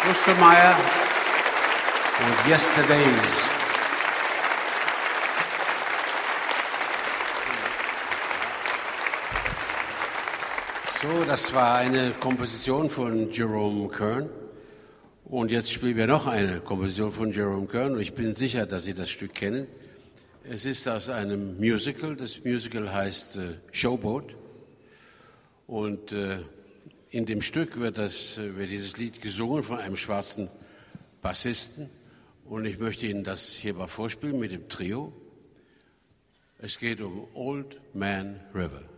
Ostermeier und Yesterdays. So, das war eine Komposition von Jerome Kern. Und jetzt spielen wir noch eine Komposition von Jerome Kern. Und ich bin sicher, dass Sie das Stück kennen. Es ist aus einem Musical. Das Musical heißt Showboat. Und in dem Stück wird dieses Lied gesungen von einem schwarzen Bassisten. Und ich möchte Ihnen das hierbei vorspielen mit dem Trio. Es geht um Old Man River.